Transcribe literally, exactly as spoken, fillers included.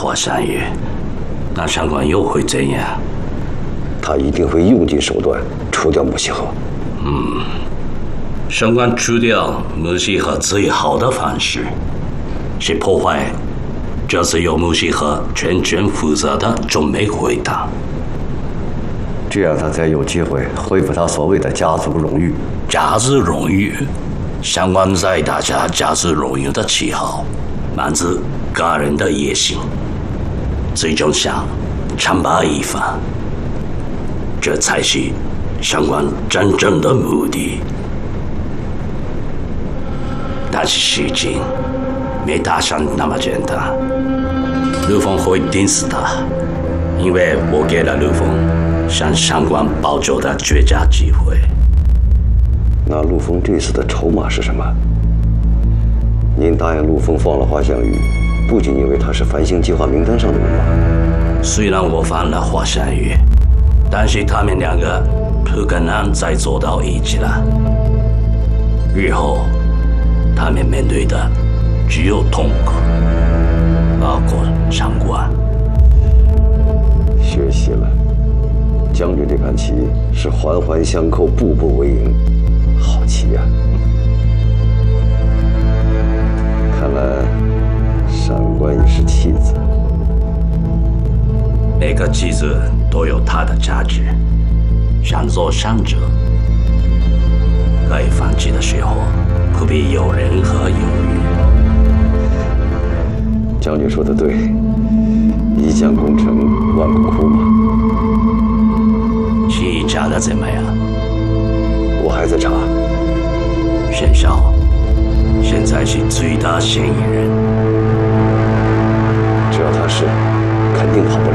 华山玉，那上官又会怎样？ 他一定会用尽手段除掉木西河。 嗯，上官除掉木西河最好的方式是破坏这次由木西河全权负责的中美会谈， 这样他才有机会恢复他所谓的家族荣誉。 家族荣誉，上官在打着家族荣誉的旗号，满足个人的野心，最终想称霸一方，这才是上官真正的目的。但是事情没打算那么简单，陆枫会盯死他，因为我给了陆枫向上官报仇的绝佳机会。 那陆枫这次的筹码是什么？您答应陆枫放了华香玉，不仅因为他是繁星计划名单上的人马。 虽然我放了华香玉，但是他们两个不可能再走到一起了。日后他们面对的只有痛苦，包括上官。 学习了，将军这盘棋是环环相扣，步步为营，好棋呀、啊！看来上官也是弃子。 每个棋子都有它的价值，想做胜者，该放弃的时候不必有任何犹豫。 将军说的对，一将功成万骨枯嘛。 棋查的怎么样？ 我还在查。 沈少现在是最大嫌疑人， 只要他是，肯定跑不了。